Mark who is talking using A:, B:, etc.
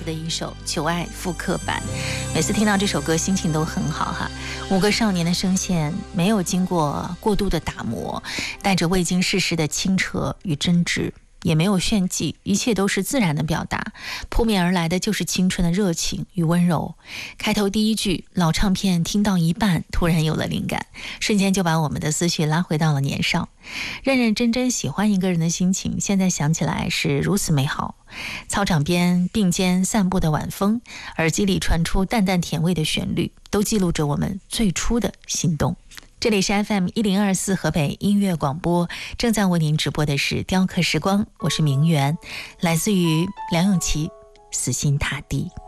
A: 子的一首《求爱复刻版》，每次听到这首歌心情都很好哈。5个少年的声线没有经过过度的打磨，带着未经世事的清澈与真挚，也没有炫技，一切都是自然的表达，扑面而来的就是青春的热情与温柔。开头第一句，老唱片听到一半，突然有了灵感，瞬间就把我们的思绪拉回到了年少，认认真真喜欢一个人的心情，现在想起来是如此美好。操场边并肩散步的晚风，耳机里传出淡淡甜味的旋律，都记录着我们最初的心动。这里是 FM1024 河北音乐广播，正在为您直播的是雕刻时光，我是明媛，来自于梁咏琪，死心塌地。